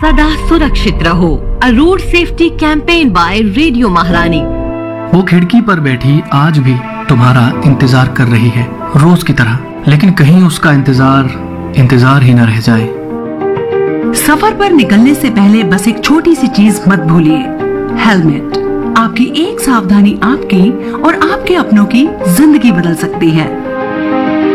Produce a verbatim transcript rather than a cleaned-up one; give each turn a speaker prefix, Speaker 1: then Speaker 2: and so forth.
Speaker 1: सदा सुरक्षित रहो। अ road safety campaign bye radio महारानी।
Speaker 2: वो खिड़की पर बैठी आज भी तुम्हारा इंतजार कर रही है, रोज की तरह, लेकिन कहीं उसका इंतजार इंतजार ही न रह जाए।
Speaker 3: सफर पर निकलने से पहले बस एक छोटी सी चीज मत भूलिए, हेलमेट। आपकी एक सावधानी आपकी और आपके अपनों की जिंदगी बदल सकती है।